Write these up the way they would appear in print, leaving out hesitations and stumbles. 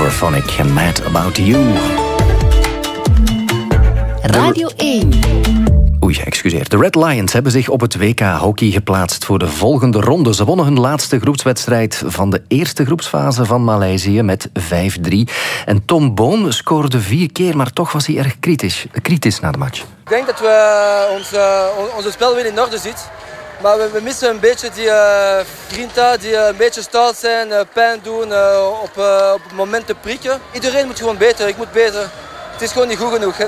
Silverphonic en Mad About You. Radio 1. Oei, excuseer. De Red Lions hebben zich op het WK hockey geplaatst voor de volgende ronde. Ze wonnen hun laatste groepswedstrijd van de eerste groepsfase van Maleisië met 5-3. En Tom Boon scoorde 4 keer, maar toch was hij erg kritisch na de match. Ik denk dat we onze spel weer in orde zit. Maar we missen een beetje die grinta, die een beetje stout zijn, pijn doen, op het moment te prikken. Iedereen moet gewoon beter, ik moet beter. Het is gewoon niet goed genoeg. En,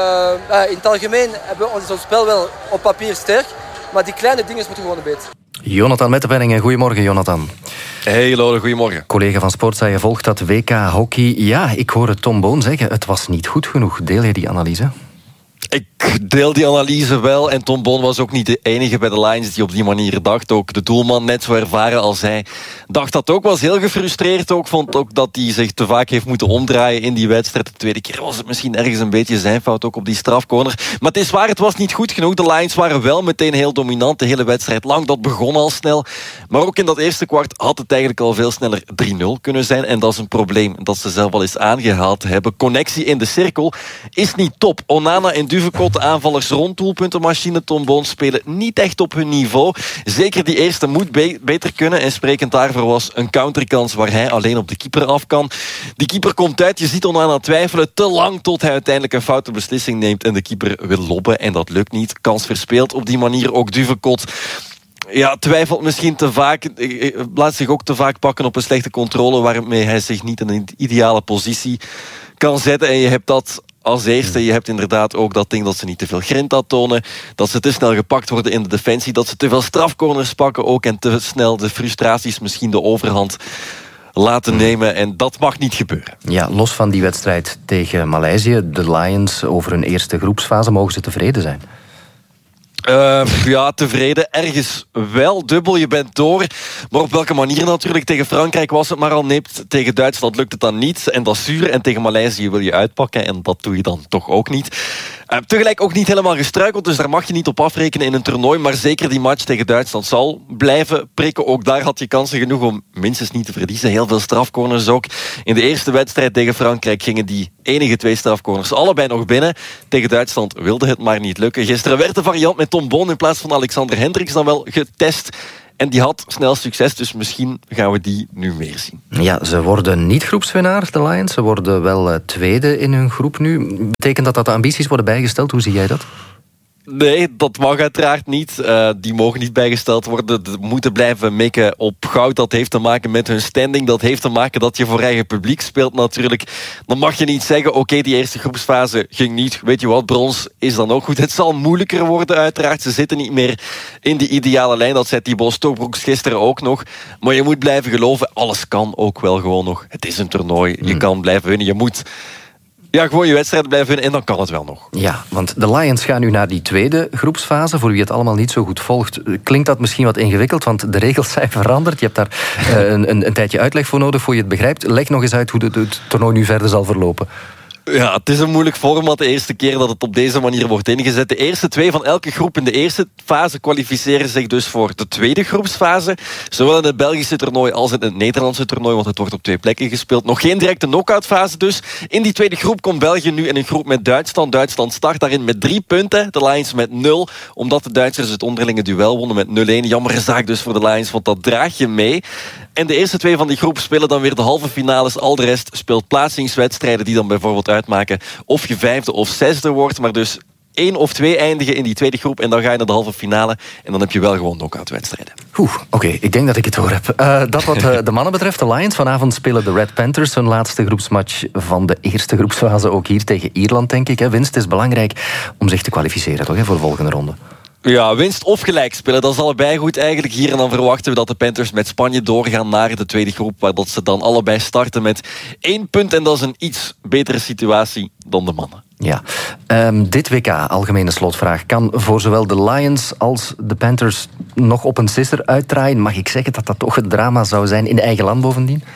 in het algemeen hebben we ons spel wel op papier sterk, maar die kleine dingen moeten gewoon beter. Jonathan Mettepenningen, goedemorgen Jonathan. Hey Lode, goedemorgen. Collega van Sportza, je volgt dat WK hockey. Ja, ik hoorde Tom Boon zeggen, het was niet goed genoeg. Deel je die analyse? Ik deel die analyse wel. En Tom Boon was ook niet de enige bij de Lions die op die manier dacht. Ook de doelman, net zo ervaren als hij, dacht dat ook. Was heel gefrustreerd ook. Vond ook dat hij zich te vaak heeft moeten omdraaien in die wedstrijd. De tweede keer was het misschien ergens een beetje zijn fout, ook op die strafcorner. Maar het is waar, het was niet goed genoeg. De Lions waren wel meteen heel dominant de hele wedstrijd lang. Dat begon al snel. Maar ook in dat eerste kwart had het eigenlijk al veel sneller 3-0 kunnen zijn. En dat is een probleem dat ze zelf al eens aangehaald hebben. Connectie in de cirkel is niet top. Onana en Duvekot, aanvallers rond doelpuntenmachine. Tom Boon spelen niet echt op hun niveau. Zeker die eerste moet beter kunnen. En sprekend daarvoor was een counterkans waar hij alleen op de keeper af kan. Die keeper komt uit, je ziet Onana twijfelen te lang tot hij uiteindelijk een foute beslissing neemt en de keeper wil lobben en dat lukt niet. Kans verspeeld op die manier. Ook Duvekot, ja, twijfelt misschien te vaak. Laat zich ook te vaak pakken op een slechte controle waarmee hij zich niet in een ideale positie kan zetten. En je hebt dat als eerste. Je hebt inderdaad ook dat ding dat ze niet te veel grinta tonen. Dat ze te snel gepakt worden in de defensie. Dat ze te veel strafcorners pakken ook. En te snel de frustraties misschien de overhand laten nemen. En dat mag niet gebeuren. Ja, los van die wedstrijd tegen Maleisië, de Lions over hun eerste groepsfase, mogen ze tevreden zijn? Ja, tevreden. Ergens wel dubbel. Je bent door. Maar op welke manier natuurlijk? Tegen Frankrijk was het maar al nipt. Tegen Duitsland lukt het dan niet. En dat is zuur. En tegen Maleisië wil je uitpakken. En dat doe je dan toch ook niet. Tegelijk ook niet helemaal gestruikeld. Dus daar mag je niet op afrekenen in een toernooi. Maar zeker die match tegen Duitsland zal blijven prikken. Ook daar had je kansen genoeg om minstens niet te verliezen. Heel veel strafcorners ook. In de eerste wedstrijd tegen Frankrijk gingen die enige 2 strafcorners allebei nog binnen. Tegen Duitsland wilde het maar niet lukken. Gisteren werd de variant met Tom Boon in plaats van Alexander Hendricks dan wel getest. En die had snel succes, dus misschien gaan we die nu meer zien. Ja, ze worden niet groepswinnaar, de Lions. Ze worden wel tweede in hun groep nu. Betekent dat de ambities worden bijgesteld? Hoe zie jij dat? Nee, dat mag uiteraard niet. Die mogen niet bijgesteld worden. Ze moeten blijven mikken op goud. Dat heeft te maken met hun standing. Dat heeft te maken dat je voor eigen publiek speelt natuurlijk. Dan mag je niet zeggen, oké, die eerste groepsfase ging niet. Weet je wat, brons is dan ook goed. Het zal moeilijker worden uiteraard. Ze zitten niet meer in die ideale lijn. Dat zei Thibaut Stokbroeks gisteren ook nog. Maar je moet blijven geloven. Alles kan ook wel gewoon nog. Het is een toernooi. Je kan blijven winnen. Je moet gewoon je wedstrijd blijven winnen en dan kan het wel nog. Ja, want de Lions gaan nu naar die tweede groepsfase. Voor wie het allemaal niet zo goed volgt, klinkt dat misschien wat ingewikkeld, want de regels zijn veranderd. Je hebt daar een tijdje uitleg voor nodig, voor je het begrijpt. Leg nog eens uit hoe het toernooi nu verder zal verlopen. Ja, het is een moeilijk format. De eerste keer dat het op deze manier wordt ingezet. De eerste 2 van elke groep in de eerste fase kwalificeren zich dus voor de tweede groepsfase. Zowel in het Belgische toernooi als in het Nederlandse toernooi, want het wordt op 2 plekken gespeeld. Nog geen directe knock-outfase dus. In die tweede groep komt België nu in een groep met Duitsland. Duitsland start daarin met 3 punten. De Lions met 0. Omdat de Duitsers het onderlinge duel wonnen met 0-1. Jammere zaak dus voor de Lions, want dat draag je mee. En de eerste 2 van die groep spelen dan weer de halve finales. Al de rest speelt plaatsingswedstrijden die dan bijvoorbeeld uitmaken of je 5e of 6e wordt. Maar dus 1 of 2 eindigen in die tweede groep en dan ga je naar de halve finale. En dan heb je wel gewoon knock-outwedstrijden. Oké, ik denk dat ik het door heb. Dat wat de mannen betreft, de Lions. Vanavond spelen de Red Panthers hun laatste groepsmatch van de eerste groepsfase. Ook hier tegen Ierland, denk ik. Winst is belangrijk om zich te kwalificeren, toch, voor de volgende ronde. Ja, winst of gelijk spelen, dat is allebei goed eigenlijk hier. En dan verwachten we dat de Panthers met Spanje doorgaan naar de tweede groep, waar dat ze dan allebei starten met 1 punt. En dat is een iets betere situatie dan de mannen. Ja, dit WK, algemene slotvraag, kan voor zowel de Lions als de Panthers nog op een sisser uitdraaien. Mag ik zeggen dat dat toch het drama zou zijn in eigen land bovendien?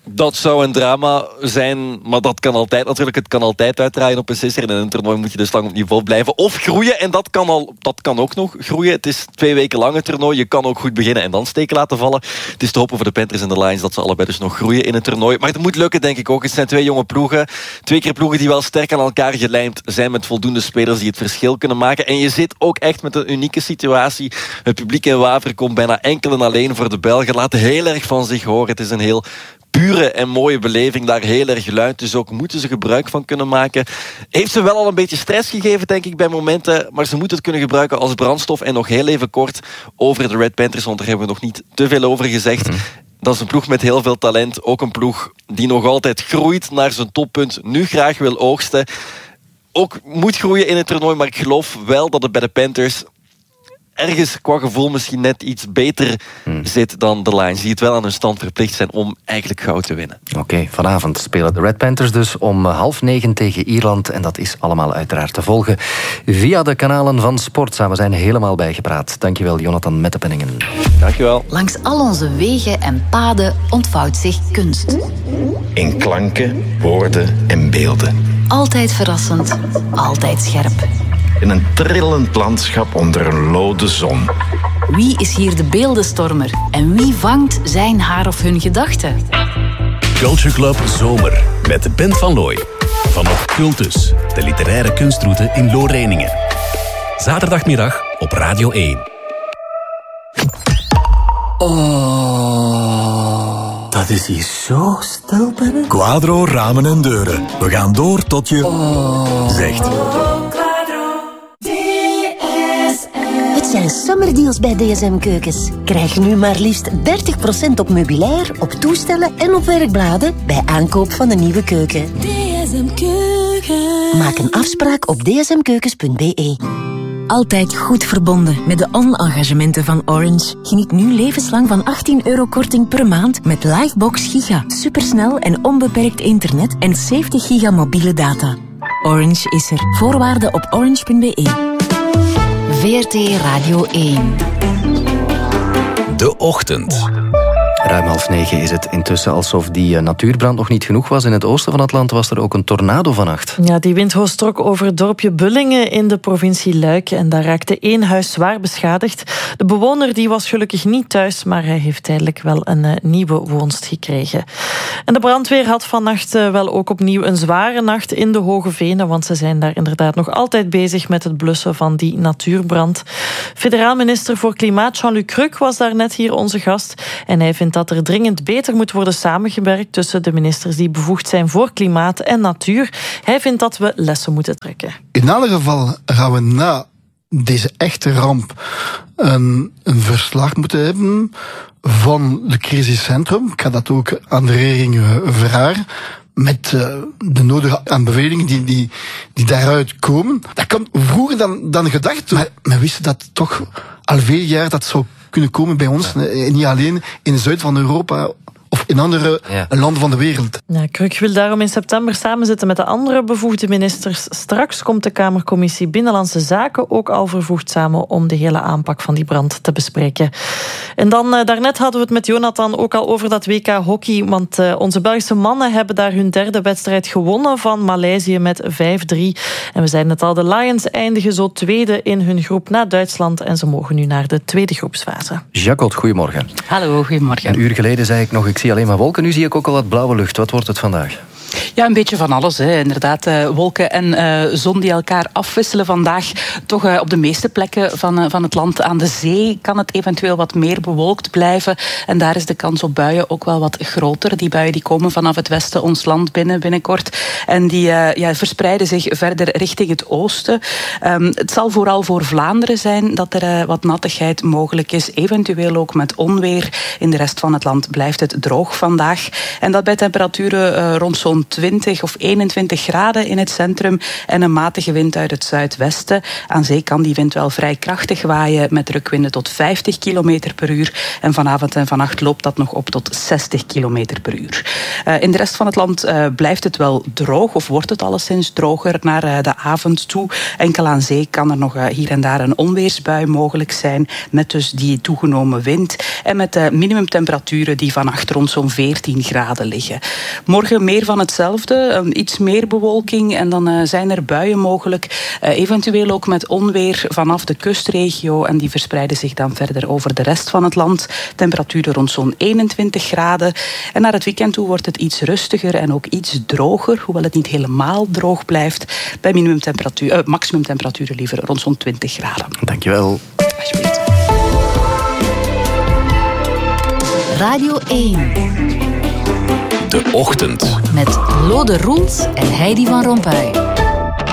Dat zou een drama zijn, maar dat kan altijd natuurlijk. Het kan altijd uitdraaien op een sisser. En in een toernooi moet je dus lang op niveau blijven. Of groeien, en dat kan ook nog groeien. Het is 2 weken lang het toernooi. Je kan ook goed beginnen en dan steken laten vallen. Het is te hopen voor de Panthers en de Lions dat ze allebei dus nog groeien in het toernooi. Maar het moet lukken, denk ik ook. Het zijn 2 jonge ploegen. 2 keer ploegen die wel sterk aan elkaar gelijmd zijn met voldoende spelers die het verschil kunnen maken. En je zit ook echt met een unieke situatie. Het publiek in Wavre komt bijna enkel en alleen voor de Belgen. Laat heel erg van zich horen. Het is een heel pure en mooie beleving, daar heel erg luid. Dus ook moeten ze gebruik van kunnen maken. Heeft ze wel al een beetje stress gegeven, denk ik, bij momenten. Maar ze moeten het kunnen gebruiken als brandstof. En nog heel even kort over de Red Panthers, want daar hebben we nog niet te veel over gezegd. Dat is een ploeg met heel veel talent. Ook een ploeg die nog altijd groeit naar zijn toppunt. Nu graag wil oogsten. Ook moet groeien in het toernooi, maar ik geloof wel dat het bij de Panthers ergens qua gevoel misschien net iets beter zit dan de Lions, die het wel aan hun stand verplicht zijn om eigenlijk goud te winnen. Oké, vanavond spelen de Red Panthers dus om 20:30 tegen Ierland. En dat is allemaal uiteraard te volgen via de kanalen van Sportza. We zijn helemaal bijgepraat. Dankjewel, Jonathan Mettepenningen. Dankjewel. Langs al onze wegen en paden ontvouwt zich kunst. In klanken, woorden en beelden. Altijd verrassend, altijd scherp. In een trillend landschap onder een lode zon. Wie is hier de beeldenstormer? En wie vangt zijn, haar of hun gedachten? Culture Club Zomer met Ben van Looy. Vanaf Cultus, de literaire kunstroute in Looreiningen. Zaterdagmiddag op Radio 1. Oh, dat is hier zo stil binnen. Quadro Ramen en Deuren. We gaan door tot je zegt. Het zijn summerdeals bij DSM Keukens. Krijg nu maar liefst 30% op meubilair, op toestellen en op werkbladen bij aankoop van een nieuwe keuken. DSM Keukens. Maak een afspraak op dsmkeukens.be. Altijd goed verbonden met de on-engagementen van Orange. Geniet nu levenslang van €18 korting per maand met Livebox Giga. Supersnel en onbeperkt internet en 70 giga mobiele data. Orange is er. Voorwaarden op orange.be. VRT Radio 1. De ochtend. Ruim 8:30 is het intussen. Alsof die natuurbrand nog niet genoeg was in het oosten van het land, was er ook een tornado vannacht. Ja, die windhoos trok over het dorpje Bullingen in de provincie Luik. En daar raakte 1 huis zwaar beschadigd. De bewoner die was gelukkig niet thuis, maar hij heeft tijdelijk wel een nieuwe woonst gekregen. En de brandweer had vannacht wel ook opnieuw een zware nacht in de Hoge Venen, want ze zijn daar inderdaad nog altijd bezig met het blussen van die natuurbrand. Federaal minister voor Klimaat Jean-Luc Cruc was daar net hier onze gast. En hij vindt dat er dringend beter moet worden samengewerkt tussen de ministers die bevoegd zijn voor klimaat en natuur. Hij vindt dat we lessen moeten trekken. In alle geval gaan we na deze echte ramp een verslag moeten hebben van de crisiscentrum. Ik ga dat ook aan de regering vragen. Met de nodige aanbevelingen die daaruit komen. Dat kan vroeger dan gedacht. Maar we wisten dat toch al veel jaar dat zou kunnen komen bij ons. Ja. Niet alleen in het zuiden van Europa of in andere landen van de wereld. Ja, Cruc wil daarom in september samenzitten met de andere bevoegde ministers. Straks komt de Kamercommissie Binnenlandse Zaken ook al vervoegd samen om de hele aanpak van die brand te bespreken. En dan, daarnet hadden we het met Jonathan ook al over dat WK hockey, want onze Belgische mannen hebben daar hun 3e wedstrijd gewonnen van Maleisië met 5-3. En we zeiden het al, de Lions eindigen zo 2e in hun groep na Duitsland en ze mogen nu naar de 2e groepsfase. Jacot, goedemorgen. Hallo, goedemorgen. Een uur geleden zei ik nog, ik zie alleen maar wolken. Nu zie ik ook al wat blauwe lucht. Wat wordt het vandaag? Ja, een beetje van alles. Hè. Inderdaad, wolken en zon die elkaar afwisselen vandaag. Toch op de meeste plekken van het land aan de zee kan het eventueel wat meer bewolkt blijven. En daar is de kans op buien ook wel wat groter. Die buien die komen vanaf het westen ons land binnenkort. En die verspreiden zich verder richting het oosten. Het zal vooral voor Vlaanderen zijn dat er wat nattigheid mogelijk is. Eventueel ook met onweer. In de rest van het land blijft het droog vandaag. En dat bij temperaturen rond zo'n 20 of 21 graden in het centrum en een matige wind uit het zuidwesten. Aan zee kan die wind wel vrij krachtig waaien met drukwinden tot 50 km per uur. En vanavond en vannacht loopt dat nog op tot 60 km per uur. In de rest van het land blijft het wel droog, of wordt het alleszins droger naar de avond toe. Enkel aan zee kan er nog hier en daar een onweersbui mogelijk zijn, met dus die toegenomen wind en met minimumtemperaturen die vannacht rond zo'n 14 graden liggen. Morgen meer van hetzelfde, iets meer bewolking en dan zijn er buien mogelijk, eventueel ook met onweer vanaf de kustregio en die verspreiden zich dan verder over de rest van het land. Temperaturen rond zo'n 21 graden en naar het weekend toe wordt het iets rustiger en ook iets droger, hoewel het niet helemaal droog blijft, bij maximumtemperaturen liever rond zo'n 20 graden. Dankjewel. Alsjeblieft. Radio 1. De Ochtend. Met Lode Roels en Heidi van Rompuy.